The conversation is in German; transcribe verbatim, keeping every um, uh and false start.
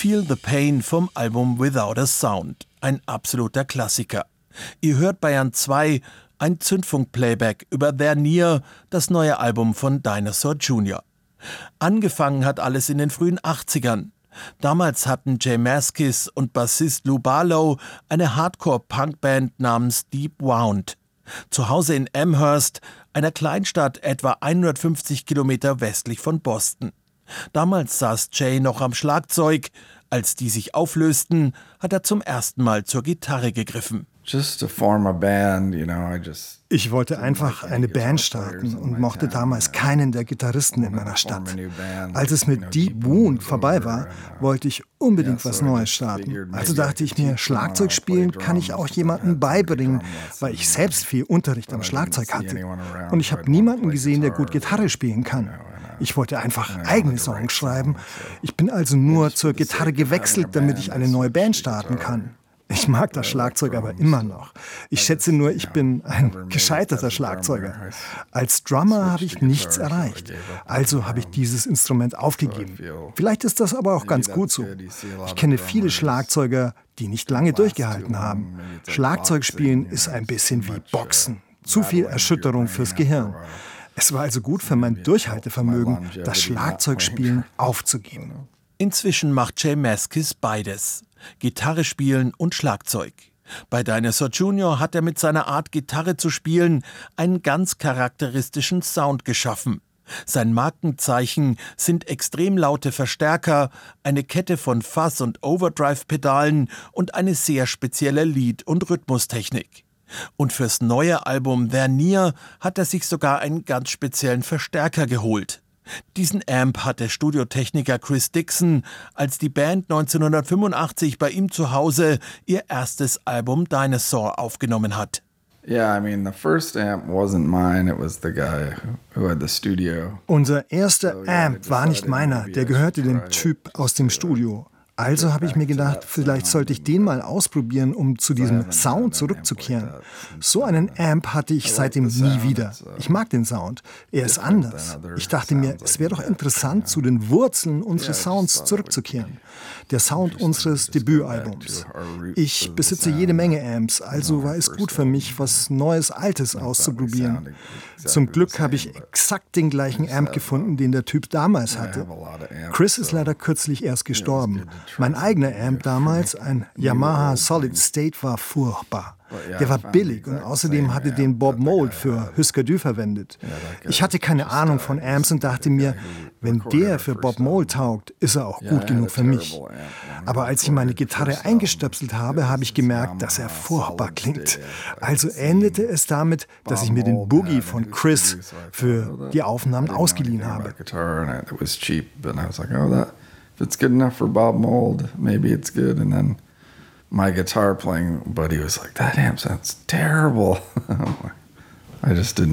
Feel the Pain vom Album Without a Sound. Ein absoluter Klassiker. Ihr hört Bayern zwei, ein Zündfunk-Playback über There Near, das neue Album von Dinosaur Junior Angefangen hat alles in den frühen achtzigern. Damals hatten Jay Mascis und Bassist Lou Barlow eine Hardcore-Punk-Band namens Deep Wound. Zu Hause in Amherst, einer Kleinstadt etwa hundertfünfzig Kilometer westlich von Boston. Damals saß Jay noch am Schlagzeug. Als die sich auflösten, hat er zum ersten Mal zur Gitarre gegriffen. Ich wollte einfach eine Band starten und mochte damals keinen der Gitarristen in meiner Stadt. Als es mit Deep Wound vorbei war, wollte ich unbedingt was Neues starten. Also dachte ich mir, Schlagzeug spielen kann ich auch jemandem beibringen, weil ich selbst viel Unterricht am Schlagzeug hatte. Und ich habe niemanden gesehen, der gut Gitarre spielen kann. Ich wollte einfach eigene Songs schreiben. Ich bin also nur zur Gitarre gewechselt, damit ich eine neue Band starten kann. Ich mag das Schlagzeug aber immer noch. Ich schätze nur, ich bin ein gescheiterter Schlagzeuger. Als Drummer habe ich nichts erreicht. Also habe ich dieses Instrument aufgegeben. Vielleicht ist das aber auch ganz gut so. Ich kenne viele Schlagzeuger, die nicht lange durchgehalten haben. Schlagzeugspielen ist ein bisschen wie Boxen. Zu viel Erschütterung fürs Gehirn. Es war also gut für mein Durchhaltevermögen, das Schlagzeugspielen aufzugeben. Inzwischen macht Jay Mascis beides. Gitarre spielen und Schlagzeug. Bei Dinosaur Junior hat er mit seiner Art, Gitarre zu spielen, einen ganz charakteristischen Sound geschaffen. Sein Markenzeichen sind extrem laute Verstärker, eine Kette von Fuzz- und Overdrive-Pedalen und eine sehr spezielle Lied- und Rhythmustechnik. Und fürs neue Album There Near hat er sich sogar einen ganz speziellen Verstärker geholt. Diesen Amp hatte Studiotechniker Chris Dixon, als die Band neunzehnhundertfünfundachtzig bei ihm zu Hause ihr erstes Album Dinosaur aufgenommen hat. Unser erster Amp war nicht meiner, der gehörte dem Typ aus dem Studio. Also habe ich mir gedacht, vielleicht sollte ich den mal ausprobieren, um zu diesem Sound zurückzukehren. So einen Amp hatte ich seitdem nie wieder. Ich mag den Sound. Er ist anders. Ich dachte mir, es wäre doch interessant, zu den Wurzeln unseres Sounds zurückzukehren. Der Sound unseres Debütalbums. Ich besitze jede Menge Amps, also war es gut für mich, was Neues, Altes auszuprobieren. Zum Glück habe ich exakt den gleichen Amp gefunden, den der Typ damals hatte. Chris ist leider kürzlich erst gestorben. Mein eigener Amp damals, ein Yamaha Solid State, war furchtbar. Der war billig und außerdem hatte den Bob Mould für Husker Du verwendet. Ich hatte keine Ahnung von Amps und dachte mir, wenn der für Bob Mould taugt, ist er auch gut genug für mich. Aber als ich meine Gitarre eingestöpselt habe, habe ich gemerkt, dass er furchtbar klingt. Also endete es damit, dass ich mir den Boogie von Chris für die Aufnahmen ausgeliehen habe. If it's good enough for Bob Mould, maybe it's good. And then my guitar playing buddy was like, that amp sounds terrible. I just didn't